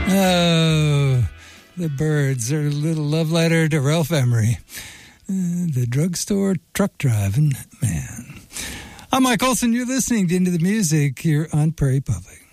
Oh, the Byrds are a little love letter to Ralph Emery. The drugstore truck driving man. I'm Mike Olson. You're listening to Into the Music here on Prairie Public.